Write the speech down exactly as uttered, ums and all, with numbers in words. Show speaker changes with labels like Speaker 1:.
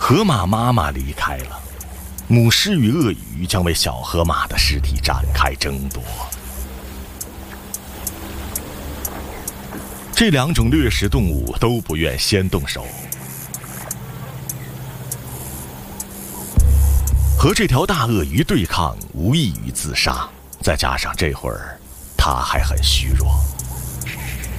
Speaker 1: 河马妈妈离开了，母狮与鳄鱼将为小河马的尸体展开争夺。这两种掠食动物都不愿先动手。和这条大鳄鱼对抗无异于自杀，再加上这会儿它还很虚弱，